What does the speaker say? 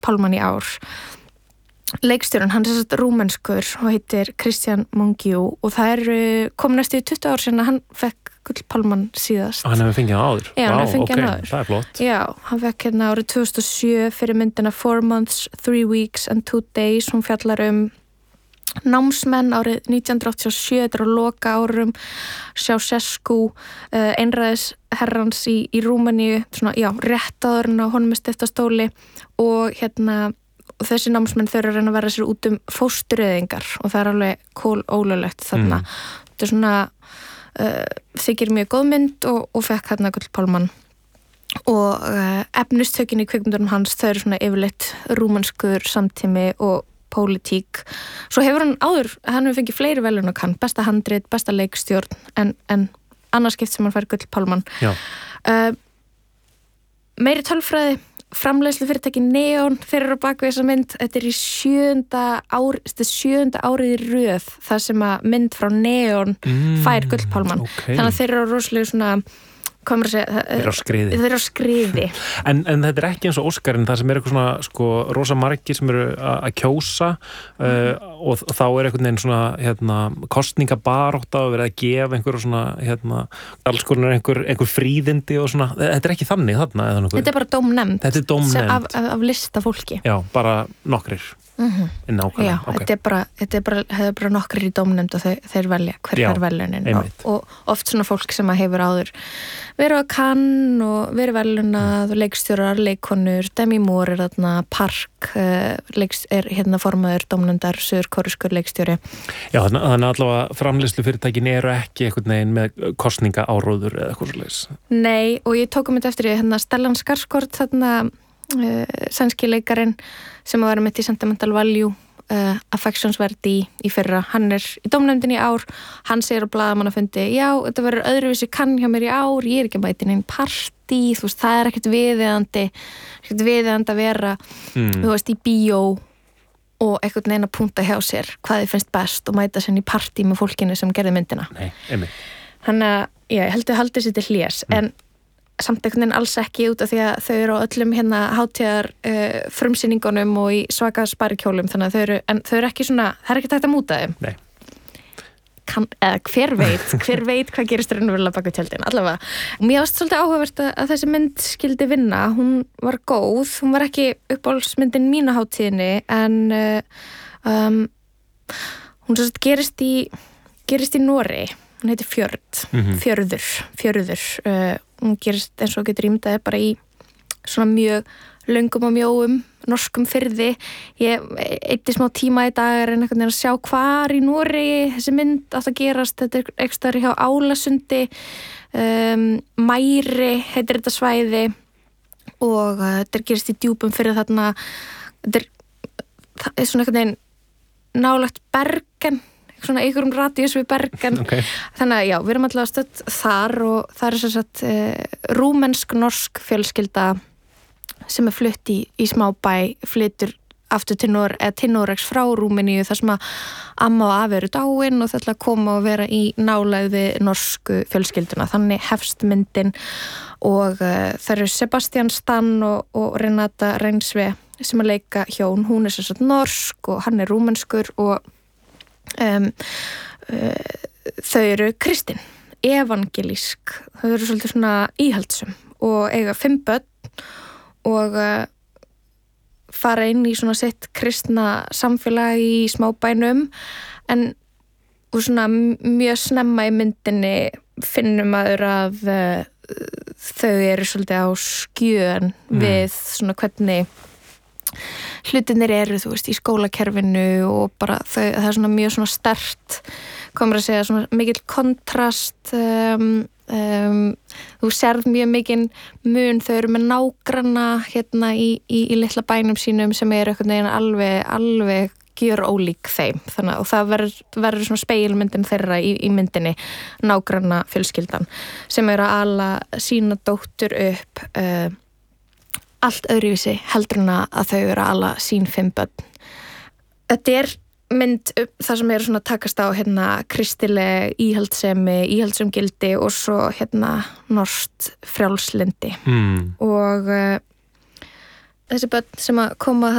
Pálmann í ár. Leikstjórinn, hann er rúmenskur og heitir Christian Mungiu og það kom næstu 20 ár síðan að hann fekk Gullpálmann síðast. Hann hefur fengið hann áður? Já, hann hefur fengið hann áður. Það flott. Já, hann fekk árið 2007 fyrir myndina 4 months, 3 weeks and 2 days. Hún fjallar námsmenn árið 1987, þetta á loka árum, Ceausescu, einræðisherrans í Rúmeníu, svona, já, rétt áður en honum steypt á stóli og og þessi námsmenn þau að reyna að vera sér út fóstureyðingar og það alveg ólöglegt þarna. Þetta svona þykir mjög góð mynd og fekk Gullpálmann og efnistökin í kvikmyndunum hans þau svona yfirleitt rúmenskur samtími og pólitík. Svo hefur hann hefur fengið fleiri verðlaun og besta handrit, besta leikstjórn en annars skipt sem hann fær Gullpálmann. Meiri tölfræði, framleiðslu fyrirtæki Neon fyrir á baku þessa mynd. Þetta í 7. árið í röð þar sem að mynd frá Neon fær Gullpálmann. Þannig að þeir rosalega svona þeir á skriði. En þetta ekki eins og Óskarinn, það sem eitthvað svona rosa margir sem að kjósa og þá einhvern veginn svona kosningabarátta og verið að gefa einhver svona alls konar einhver fríðindi og svona, þetta ekki þannig þarna eða nokkuð? Þetta bara dómnefnd. Þetta dómnefnd. Af lista fólki. Já, bara nokkrir. Já, þetta hefur bara nokkrir í dómnefnd og þeir velja hver verðlaunin og oft svona fólk sem hefur áður verið á Cannes og verið verðlaunað og leikstjórar, leikonur, Demi Moore þarna, Park formaður dómnefndar, suðurkóreskur leikstjóri. Já, þannig allavega framleiðslu fyrirtækin ekki einhvern veginn með kosninga áróður eða eitthvað svoleiðis. Nei, og ég tók þetta eftir Stellan Skarsgård þarna sænski leikarinn sem að vera mitt í Sentimental Value affectionsverdi í fyrra, hann í dómnefndinni í ár, hann segir á blaðamannafundi, já, þetta verður öðruvísi kann hjá mér í ár, ég ekki að mæta inn partí, þú veist, það ekkert viðeigandi að vera þú veist, í bíó og einhvern veginn að punta hjá sér hvað þið finnst best og mæta sér í partí með fólkinu sem gerði myndina. Nei, einmitt. Þannig að, já, ég held að halda sér til hlés, en samt einhvern veginn alls ekki út af því að þau eru á öllum hátíðar frumsýningunum og í svaka sparikjólum, þannig að þau eru ekki svona, það ekki tægt að múta þeim. Nei. Hver veit hvað gerist raunverulega bak við tjöldin, allavega. Mér varst svolítið áhugavert að þessi mynd skildi vinna, hún var góð, hún var ekki uppáhaldsmyndin mín á hátíðinni, en hún gerist í Noregi. Hún heitir Fjörður. Hún gerist eins og getur ímyndaði bara í svona mjög löngum og mjóum norskum firði. Ég eyddi smá tíma í dag en einhvern veginn að sjá hvar í Noregi þessi mynd átt að gerast. Þetta einhverstaðar hjá Álasundi, Mæri heitir þetta svæði og þetta gerist í djúpum firði þarna. Þetta svona einhvern veginn nálægt Bergen, svona einhverjum radíus við Bergen. Okay. Þannig að já, við erum alltaf stödd þar og það sem sagt rúmensk-norsk fjölskylda sem flutt í smábæ, flytur aftur til Noregs frá Rúmeníu þar sem að amma og afi eru dáin og það ætla að koma og vera í nálægð við norsku fjölskylduna. Þannig hefst myndin og það eru Sebastian Stan og Renata Reinsve sem að leika hjón. Hún sem sagt norsk og hann rúmenskur og þau eru kristin, evangelísk, þau eru svolítið svona íhaldsum og eiga 5 börn og fara inn í svona sitt kristna samfélag í smábænum og svona mjög snemma í myndinni finnum maður að þau eru svolítið á skjön við svona hvernig hlutinir eru, þú veist, í skólakerfinu og bara það svona mjög svona sterkt, komur að segja svona mikill kontrast þú sérð mjög mikinn mun, þau eru með nágranna í litla bænum sínum sem einhvern veginn alveg gjör ólík þeim, þannig og það verður svona spegilmyndin þeirra í myndinni, nágranna fjölskyldan sem eru að ala sína dóttur upp allt öðruvísi heldur en að þau eru að ala sín 5 börn. Þetta mynd það sem eru svona takast á kristileg íhaldsum gildi og svo norskt frjálslyndi og þessi börn sem að koma